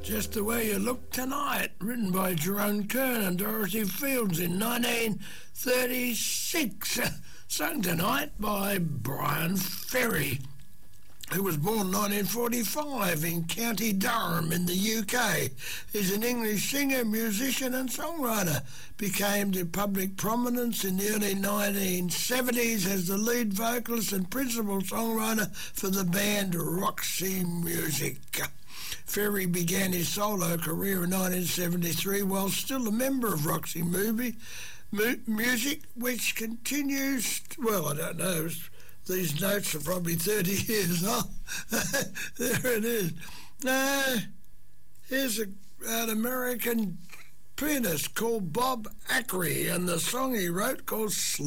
Just the Way You Look Tonight, written by Jerome Kern and Dorothy Fields in 1936, sung tonight by Brian Ferry, who was born 1945 in County Durham in the UK. He's an English singer, musician and songwriter. Became to public prominence in the early 1970s as the lead vocalist and principal songwriter for the band Roxy Music. Ferry began his solo career in 1973 while still a member of Roxy Music, which continues, well, I don't know, these notes are probably 30 years old. There it is. Here's an American pianist called Bob Acri, and the song he wrote called Sleep.